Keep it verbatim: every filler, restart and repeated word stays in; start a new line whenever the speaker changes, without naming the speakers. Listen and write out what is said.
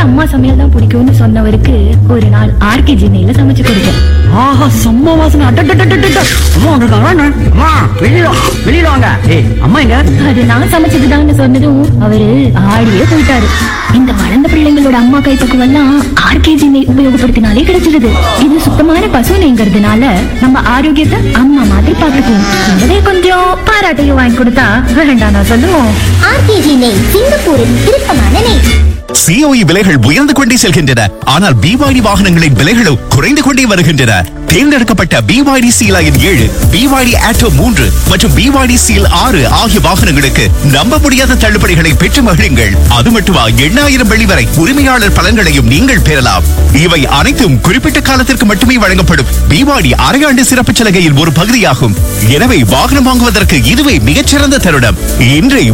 அம்மா சமையல் தான் பிடிக்கும்னு சொன்னவருக்கு ஒரு நாள் ஆர்கே ஜினையில சமைச்சு கொடுத்தேன்.
ஆஹா, செம்ம வாசனை. அடடடடடட. அம்மா வந்திருக்காங்க. அம்மா, வெளியில வா, வெளியில வாங்க. ஏய், அம்மா எங்க?
அது நான் சமைச்சதுதான்னு சொன்னதும் அவரு ஆடியே போயிட்டாரு. இந்த வளர்ந்த பிள்ளைங்களோட அம்மா கைப்பக்குவம் எல்லாம் ஆர்கே ஜினை உபயோகப்படுத்தினாலே கிடைச்சிருது. இது சுத்தமான பசு நெய்ங்கிறதுனால நம்ம ஆரோக்கியத்தை அம்மா மாதிரி பாத்துக்குவோம். இதே கொஞ்சம் பாராட்டையும் வாங்கி கொடுத்தா வேண்டாம் நான் சொல்லுவோம்.
ஆர்கேஜி நெய், சிங்கப்பூரின் விருப்பமான நெய்.
சிஓஇ விலைகள் உயர்ந்து கொண்டே செல்கின்றன. ஆனால் பிவாய்டி வாகனங்களின் விலைகளும் குறைந்து கொண்டே வருகின்றன. தேர்ந்தெடுக்கப்பட்ட பிவாய்டி சீலாயின் ஏழு, பிவாய்டி ஆட்டோ மூன்று மற்றும் பிவாய்டி சீல் ஆறு ஆகிய வாகனங்களுக்கு நம்ப முடியாத தள்ளுபடிகளை பெற்று மகிழுங்கள். அது மட்டுமா, எண்ணாயிரம் வெள்ளி வரை உரிமையாளர் பலன்களையும் நீங்கள் பெறலாம். இவை அனைத்தும் குறிப்பிட்ட காலத்திற்கு மட்டுமே வழங்கப்படும் பிவாய்டி அரையாண்டு சிறப்பு சலுகையில் ஒரு பகுதியாகும். எனவே வாகனம் வாங்குவதற்கு இதுவே மிகச்சிறந்த தருணம். இன்றே